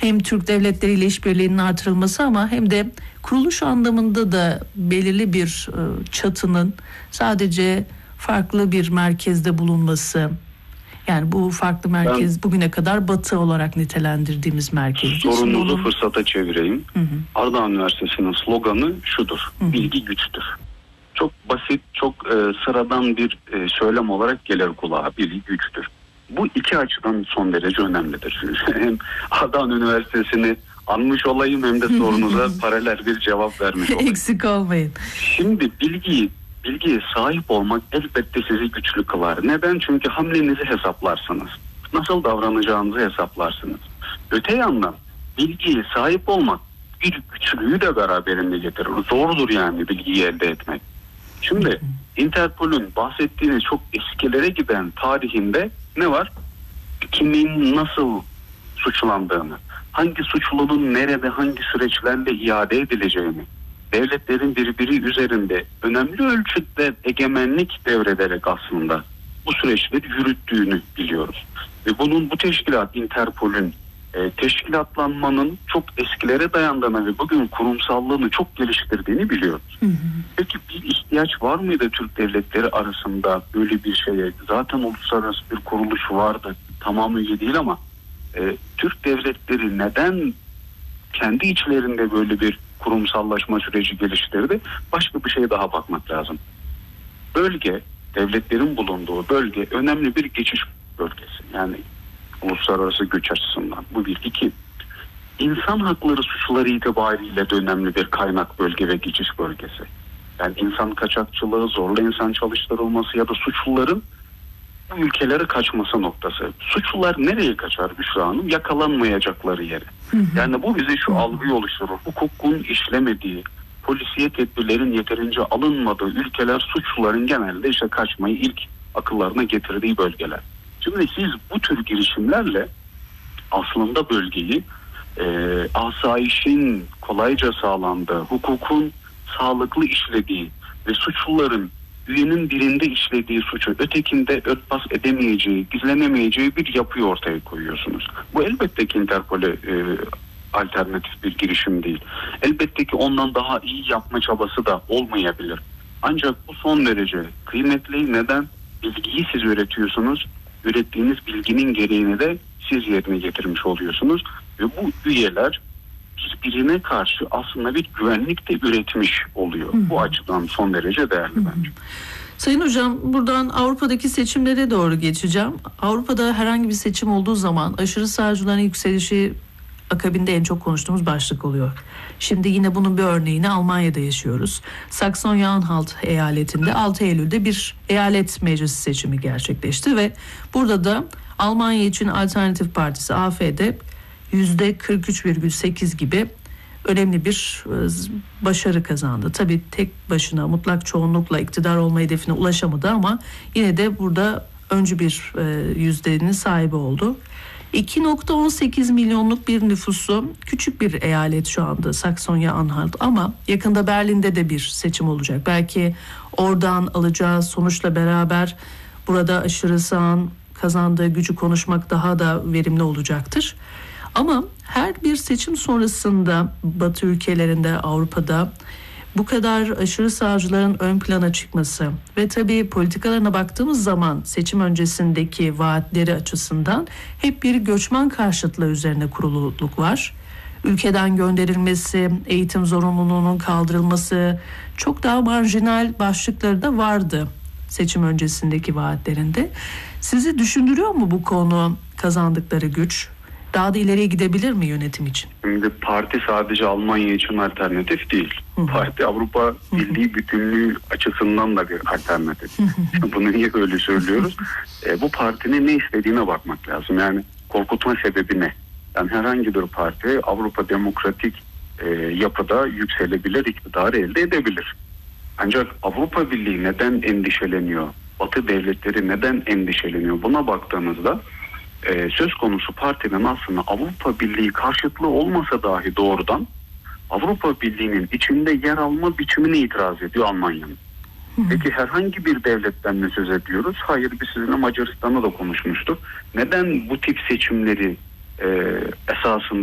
hem Türk devletleriyle işbirliğinin artırılması ama hem de kuruluş anlamında da belirli bir çatının sadece farklı bir merkezde bulunması. Yani bu farklı merkez bugüne kadar Batı olarak nitelendirdiğimiz merkezdi. Sorunuzu fırsata çevireyim. Ardahan Üniversitesi'nin sloganı şudur: bilgi güçtür. Çok basit, çok sıradan bir söylem olarak gelir kulağa: bilgi güçtür. Bu iki açıdan son derece önemlidir. Hem Ardahan Üniversitesi'ni anmış olayım hem de sorunuza paralel bir cevap vermiş olayım. Eksik olmayın. Şimdi bilgiye sahip olmak elbette sizi güçlü kılar. Neden? Çünkü hamlenizi hesaplarsınız. Nasıl davranacağınızı hesaplarsınız. Öte yandan bilgiye sahip olmak bir güçlüğü de beraberinde getirir. Zordur yani bilgiyi elde etmek. Şimdi Interpol'ün bahsettiğiniz çok eskilere giden tarihinde ne var? Kimin nasıl suçlandığını, hangi suçlunun nerede, hangi süreçlerle iade edileceğini, devletlerin birbiri üzerinde önemli ölçüde egemenlik devrederek aslında bu süreçleri yürüttüğünü biliyoruz. Ve bu teşkilat, Interpol'ün teşkilatlanmanın çok eskilere dayandığını ve bugün kurumsallığını çok geliştirdiğini biliyoruz. Peki bir ihtiyaç var mıydı Türk devletleri arasında böyle bir şeye? Zaten uluslararası bir kuruluş vardı. Tamamıyla değil ama Türk devletleri neden kendi içlerinde böyle bir kurumsallaşma süreci geliştirdi? Başka bir şeye daha bakmak lazım. Bölge, devletlerin bulunduğu bölge önemli bir geçiş bölgesi. Yani uluslararası göç açısından. Bu bir. İki, İnsan hakları suçları itibariyle de önemli bir kaynak bölge ve geçiş bölgesi. Yani insan kaçakçılığı, zorla insan çalıştırılması ya da suçluların bu ülkelere kaçması noktası. Suçlular nereye kaçar Büşra Hanım? Yakalanmayacakları yere. Yani bu bize şu algıyı oluşturur: hukukun işlemediği, polisiye tedbirlerin yeterince alınmadığı ülkeler suçluların genelde işte kaçmayı ilk akıllarına getirdiği bölgeler. Şimdi siz bu tür girişimlerle aslında bölgeyi asayişin kolayca sağlandığı, hukukun sağlıklı işlediği ve suçluların üyenin birinde işlediği suçu ötekinde örtbas edemeyeceği, gizlenemeyeceği bir yapıyı ortaya koyuyorsunuz. Bu elbette ki Interpol'e alternatif bir girişim değil. Elbette ki ondan daha iyi yapma çabası da olmayabilir. Ancak bu son derece kıymetli. Neden? Bilgiyi siz üretiyorsunuz. Ürettiğiniz bilginin gereğini de siz yerine getirmiş oluyorsunuz. Ve bu üyeler birbirine karşı aslında bir güvenlik de üretmiş oluyor. Bu açıdan son derece değerli bence. Sayın Hocam, buradan Avrupa'daki seçimlere doğru geçeceğim. Avrupa'da herhangi bir seçim olduğu zaman aşırı sağcıların yükselişi akabinde en çok konuştuğumuz başlık oluyor. Şimdi yine bunun bir örneğini Almanya'da yaşıyoruz. Saksonya-Anhalt eyaletinde 6 Eylül'de bir eyalet meclisi seçimi gerçekleşti ve burada da Almanya için Alternatif Partisi AfD %43,8 gibi önemli bir başarı kazandı. Tabii tek başına mutlak çoğunlukla iktidar olma hedefine ulaşamadı ama yine de burada öncü bir yüzdenin sahibi oldu. 2,18 milyonluk bir nüfusu, küçük bir eyalet şu anda Saksonya-Anhalt, ama yakında Berlin'de de bir seçim olacak. Belki oradan alacağı sonuçla beraber burada aşırı sağın kazandığı gücü konuşmak daha da verimli olacaktır. Ama her bir seçim sonrasında Batı ülkelerinde, Avrupa'da bu kadar aşırı sağcıların ön plana çıkması ve tabii politikalarına baktığımız zaman seçim öncesindeki vaatleri açısından hep bir göçmen karşıtlığı üzerine kurululuk var. Ülkeden gönderilmesi, eğitim zorunluluğunun kaldırılması, çok daha marjinal başlıkları da vardı seçim öncesindeki vaatlerinde. Sizi düşündürüyor mu bu konu, kazandıkları güç? Daha da ileriye gidebilir mi yönetim için? Şimdi parti sadece Almanya için alternatif değil. Parti Avrupa Birliği bütünlüğü açısından da bir alternatif. Bunu niye öyle söylüyoruz? Bu partinin ne istediğine bakmak lazım. Yani korkutma sebebi ne? Yani herhangi bir parti Avrupa demokratik yapıda yükselebilir, iktidarı elde edebilir. Ancak Avrupa Birliği neden endişeleniyor? Batı devletleri neden endişeleniyor? Buna baktığımızda söz konusu partinin aslında Avrupa Birliği karşıtlığı olmasa dahi doğrudan Avrupa Birliği'nin içinde yer alma biçimine itiraz ediyor Almanya'nın. Peki herhangi bir devletten mi söz ediyoruz? Hayır, biz sizinle Macaristan'da da konuşmuştuk. Neden bu tip seçimleri esasında